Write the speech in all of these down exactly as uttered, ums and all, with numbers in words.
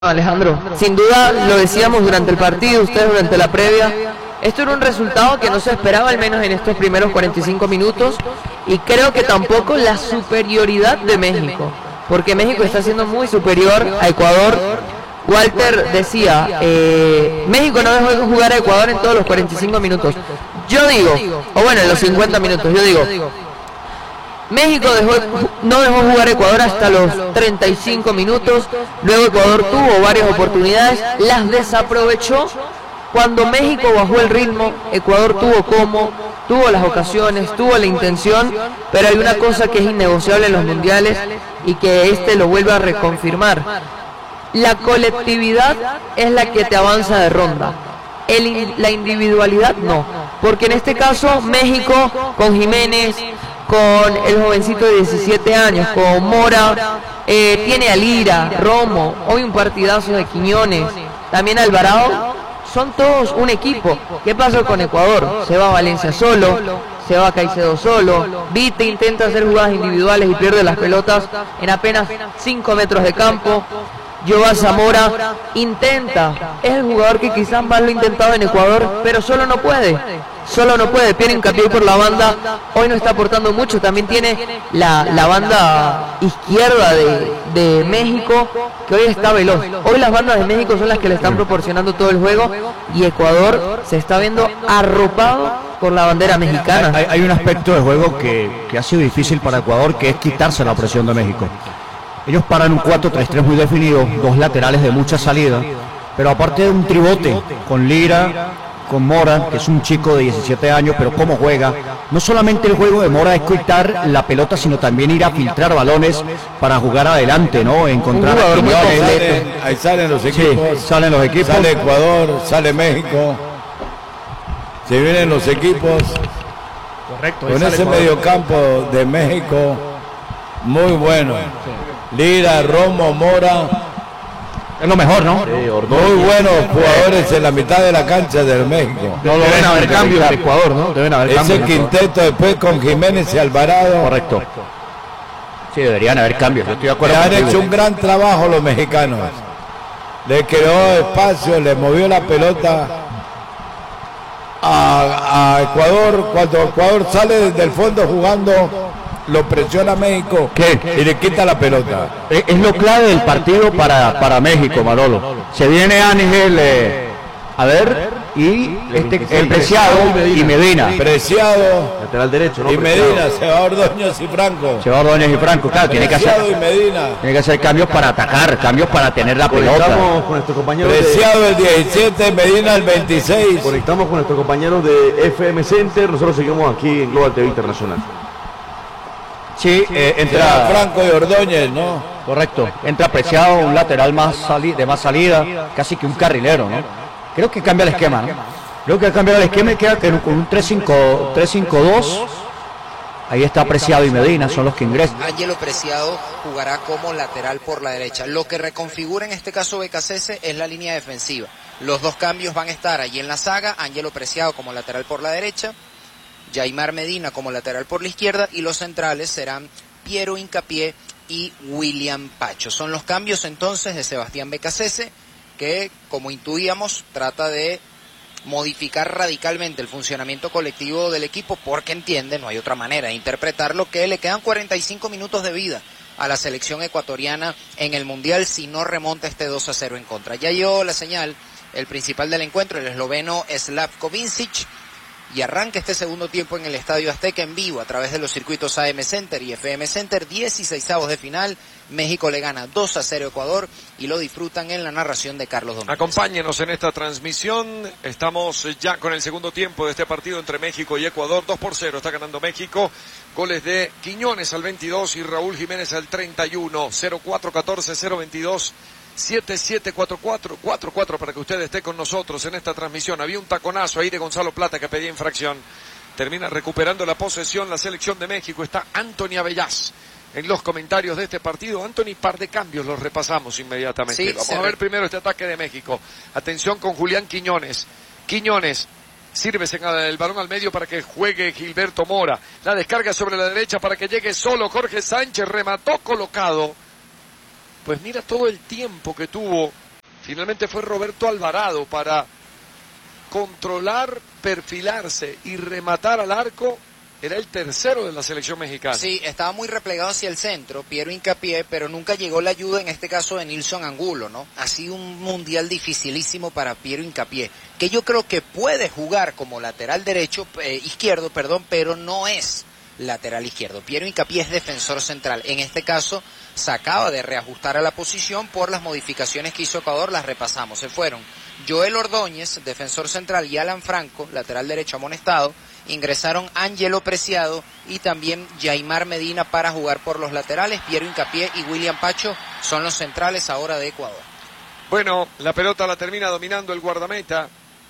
Alejandro, sin duda lo decíamos durante el partido, ustedes durante la previa, esto era un resultado que no se esperaba al menos en estos primeros cuarenta y cinco minutos y creo que tampoco la superioridad de México, porque México está siendo muy superior a Ecuador. Walter decía, eh, México no dejó de jugar a Ecuador en todos los cuarenta y cinco minutos. Yo digo, o bueno, en los cincuenta minutos, yo digo, México dejó, no dejó jugar a Ecuador hasta los treinta y cinco minutos, luego Ecuador tuvo varias oportunidades, las desaprovechó. Cuando México bajó el ritmo, Ecuador tuvo como, tuvo las ocasiones, tuvo la intención, pero hay una cosa que es innegociable en los mundiales y que este lo vuelve a reconfirmar. La colectividad es la que te avanza de ronda, el, la individualidad no, porque en este caso México con Jiménez, con el jovencito de diecisiete años, con Mora, eh, tiene a Lira, Romo, hoy un partidazo de Quiñones, también Alvarado, son todos un equipo. ¿Qué pasó con Ecuador? Se va Valencia solo, se va Caicedo solo, Vite intenta hacer jugadas individuales y pierde las pelotas en apenas cinco metros de campo. Joao Zamora intenta, es el jugador que quizás más lo ha intentado en Ecuador, pero solo no puede, solo no puede, Pierre hincapié por la banda, hoy no está aportando mucho, también tiene la, la banda izquierda de, de México, que hoy está veloz, hoy las bandas de México son las que le están proporcionando todo el juego, y Ecuador se está viendo arropado por la bandera mexicana. Hay, hay un aspecto de juego que, que ha sido difícil para Ecuador, que es quitarse la presión de México. Ellos paran un cuatro tres tres muy definido, dos laterales de mucha salida, pero aparte de un tribote con Lira, con Mora, que es un chico de diecisiete años, pero cómo juega. No solamente el juego de Mora es quitar la pelota, sino también ir a filtrar balones para jugar adelante, ¿no? Encontrar a salen, ahí salen los equipos, sí, salen los equipos. Sale Ecuador, sale México, se vienen los equipos. Correcto. Con ese mediocampo de México, muy bueno. Lira, Romo, Mora. Es lo mejor, ¿no? Sí, muy buenos jugadores en la mitad de la cancha del México. No deben haber cambios en Ecuador, ¿no? Deben haber cambios. Ese quinteto después con Jiménez y Alvarado. Correcto. Sí, deberían haber cambios. Yo estoy de acuerdo. Han hecho un gran trabajo los mexicanos. Le creó espacio, le movió la pelota a, a Ecuador. Cuando Ecuador sale desde el fondo jugando, lo presiona México. ¿Qué? Y le quita la pelota. Es, es lo clave del partido para, para México, Manolo. Se viene Ángel, eh, a ver, y este, el Preciado y Medina. Preciado, lateral derecho, ¿no? Y Medina, se va Ordóñez y Franco. Se va Ordóñez y Franco, claro, tiene que hacer, y Medina. Tiene que hacer cambios para atacar, cambios para tener la pelota. Conectamos con nuestros compañeros Preciado de... el diecisiete, Medina el veintiséis. Conectamos con nuestros compañeros de F M Center.Nosotros seguimos aquí en Global T V Internacional. Sí, eh, entra Franco y Ordóñez, ¿no? Correcto, entra Preciado, un lateral más sali de más salida, casi que un carrilero, ¿no? Creo que cambia el esquema, ¿no? Creo que cambia el esquema y queda con un tres cinco dos. Ahí está Preciado y Medina, son los que ingresan. Ángelo Preciado jugará como lateral por la derecha. Lo que reconfigura en este caso Becasese es la línea defensiva. Los dos cambios van a estar allí en la saga, Ángelo Preciado como lateral por la derecha, Yaimar Medina como lateral por la izquierda, y los centrales serán Piero Hincapié y William Pacho. Son los cambios entonces de Sebastián Becasese, que como intuíamos trata de modificar radicalmente el funcionamiento colectivo del equipo, porque entiende, no hay otra manera de interpretarlo, que le quedan cuarenta y cinco minutos de vida a la selección ecuatoriana en el Mundial si no remonta este dos a cero en contra. Ya dio la señal el principal del encuentro, el esloveno Slavko Vincic, y arranca este segundo tiempo en el Estadio Azteca en vivo a través de los circuitos A M Center y F M Center. dieciseisavos de final, México le gana dos a cero a Ecuador y lo disfrutan en la narración de Carlos Domínguez. Acompáñenos en esta transmisión, estamos ya con el segundo tiempo de este partido entre México y Ecuador. Dos por cero está ganando México, goles de Quiñones al veintidós y Raúl Jiménez al treinta y uno. Cero cuatro catorce cero veintidós siete siete cuatro cuatro cuatro cuatro para que usted esté con nosotros en esta transmisión. Había un taconazo ahí de Gonzalo Plata que pedía infracción. Termina recuperando la posesión la selección de México. Está Anthony Abellás en los comentarios de este partido. Anthony, par de cambios, los repasamos inmediatamente. Sí, Vamos a ver primero este ataque de México. Atención con Julián Quiñones. Quiñones sirve el balón al medio para que juegue Gilberto Mora. La descarga sobre la derecha para que llegue solo Jorge Sánchez. Remató colocado. Pues mira todo el tiempo que tuvo Finalmente fue Roberto Alvarado para controlar, perfilarse y rematar al arco. Era el tercero de la selección mexicana. Sí, estaba muy replegado hacia el centro, Piero Hincapié, pero nunca llegó la ayuda, en este caso de Nilson Angulo, ¿no? Ha sido un mundial dificilísimo para Piero Hincapié, que yo creo que puede jugar como lateral derecho, eh, izquierdo, perdón, pero no es lateral izquierdo. Piero Hincapié es defensor central. En este caso, se acaba de reajustar a la posición por las modificaciones que hizo Ecuador, las repasamos. Se fueron Joel Ordóñez, defensor central, y Alan Franco, lateral derecho amonestado. Ingresaron Ángelo Preciado y también Yaimar Medina para jugar por los laterales. Piero Hincapié y William Pacho son los centrales ahora de Ecuador. Bueno, la pelota la termina dominando el guardameta,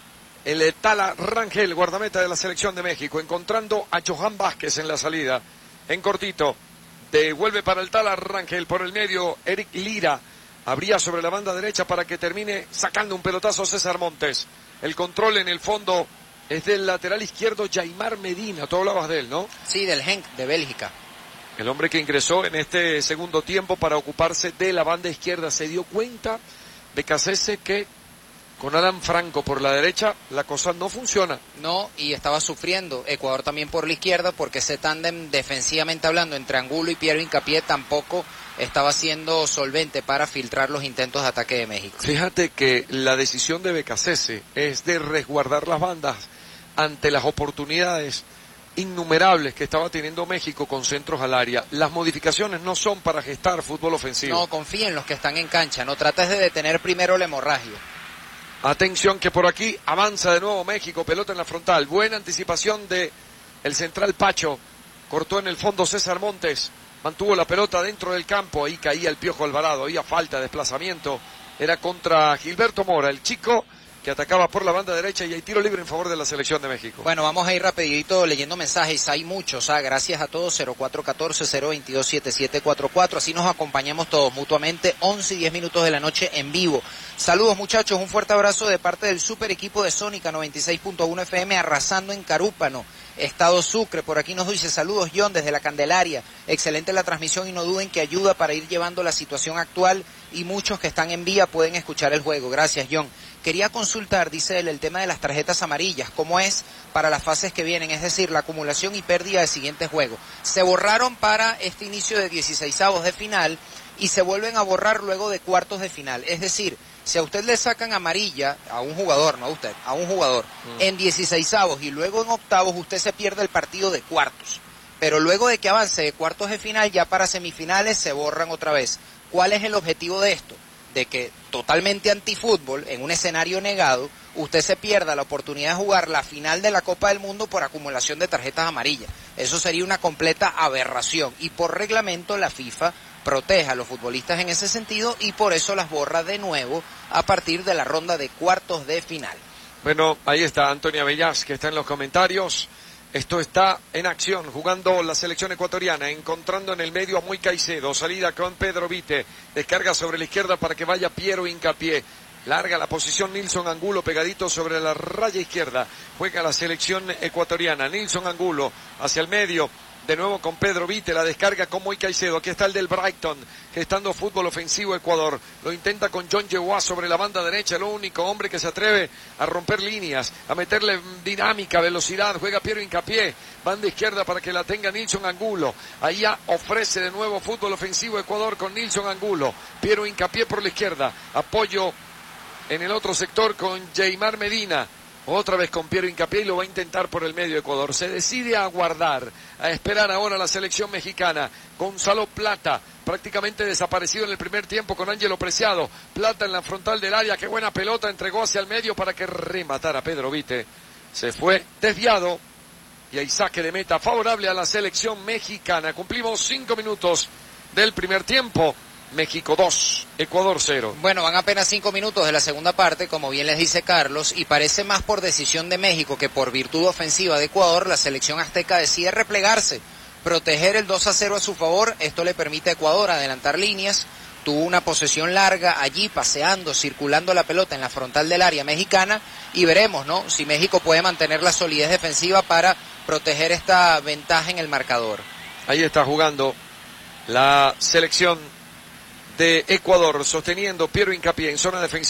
el Tala Rangel, guardameta de la selección de México, encontrando a Johan Vázquez en la salida. En cortito, devuelve para el Tala Rangel por el medio. Eric Lira abría sobre la banda derecha para que termine sacando un pelotazo César Montes. El control en el fondo es del lateral izquierdo Yaimar Medina. Tú hablabas de él, ¿no? Sí, del Genk de Bélgica. El hombre que ingresó en este segundo tiempo para ocuparse de la banda izquierda. Se dio cuenta Becasese que con Alan Franco por la derecha la cosa no funciona. No, y estaba sufriendo Ecuador también por la izquierda, porque ese tándem defensivamente hablando entre Angulo y Piero Hincapié tampoco estaba siendo solvente para filtrar los intentos de ataque de México. Fíjate que la decisión de Becasese es de resguardar las bandas ante las oportunidades innumerables que estaba teniendo México con centros al área. Las modificaciones no son para gestar fútbol ofensivo. No, confía en los que están en cancha, no trates de detener primero la hemorragia. Atención que por aquí avanza de nuevo México, pelota en la frontal, buena anticipación de el central Pacho, cortó en el fondo César Montes, mantuvo la pelota dentro del campo, ahí caía el Piojo Alvarado, había falta de desplazamiento, era contra Gilberto Mora, el chico que atacaba por la banda derecha, y hay tiro libre en favor de la selección de México. Bueno, vamos a ir rapidito leyendo mensajes, hay muchos, ¿ah? Gracias a todos, cero cuatro uno cuatro, cero dos dos, siete siete cuatro cuatro, así nos acompañamos todos mutuamente, once y diez minutos de la noche en vivo. Saludos muchachos, un fuerte abrazo de parte del super equipo de Sónica noventa y seis punto uno F M, arrasando en Carúpano, Estado Sucre. Por aquí nos dice saludos John desde la Candelaria, excelente la transmisión y no duden que ayuda para ir llevando la situación actual, y muchos que están en vía pueden escuchar el juego. Gracias John. Quería consultar, dice él, el tema de las tarjetas amarillas, cómo es para las fases que vienen, es decir, la acumulación y pérdida del siguiente juego. Se borraron para este inicio de dieciseisavos de final y se vuelven a borrar luego de cuartos de final. Es decir, si a usted le sacan amarilla a un jugador, no a usted, a un jugador, mm. en dieciseisavos y luego en octavos, usted se pierde el partido de cuartos. Pero luego de que avance de cuartos de final, ya para semifinales se borran otra vez. ¿Cuál es el objetivo de esto? De que totalmente antifútbol, en un escenario negado, usted se pierda la oportunidad de jugar la final de la Copa del Mundo por acumulación de tarjetas amarillas. Eso sería una completa aberración, y por reglamento la FIFA protege a los futbolistas en ese sentido y por eso las borra de nuevo a partir de la ronda de cuartos de final. Bueno, ahí está Antonia Bellas, que está en los comentarios. Esto está en acción, jugando la selección ecuatoriana, encontrando en el medio a Muy Caicedo, salida con Pedro Vite, descarga sobre la izquierda para que vaya Piero Hincapié, larga la posición Nilson Angulo pegadito sobre la raya izquierda, juega la selección ecuatoriana, Nilson Angulo hacia el medio, de nuevo con Pedro Vite, la descarga con Muy Caicedo, aquí está el del Brighton, gestando fútbol ofensivo Ecuador, lo intenta con John Yehuá sobre la banda derecha, el único hombre que se atreve a romper líneas, a meterle dinámica, velocidad, juega Piero Hincapié, banda izquierda para que la tenga Nilson Angulo, ahí ofrece de nuevo fútbol ofensivo Ecuador con Nilson Angulo, Piero Hincapié por la izquierda, apoyo en el otro sector con Yaimar Medina, otra vez con Piero Hincapié, y lo va a intentar por el medio Ecuador. Se decide a aguardar, a esperar ahora la selección mexicana. Gonzalo Plata, prácticamente desaparecido en el primer tiempo con Ángelo Preciado. Plata en la frontal del área, qué buena pelota, entregó hacia el medio para que rematara a Pedro Vite. Se fue desviado y hay saque de meta favorable a la selección mexicana. Cumplimos cinco minutos del primer tiempo. México dos, Ecuador cero. Bueno, van apenas cinco minutos de la segunda parte, como bien les dice Carlos, y parece más por decisión de México que por virtud ofensiva de Ecuador. La selección azteca decide replegarse, proteger el dos a cero a su favor. Esto le permite a Ecuador adelantar líneas. Tuvo una posesión larga allí, paseando, circulando la pelota en la frontal del área mexicana, y veremos, ¿no?, si México puede mantener la solidez defensiva para proteger esta ventaja en el marcador. Ahí está jugando la selección de Ecuador, sosteniendo Piero Hincapié en zona defensiva.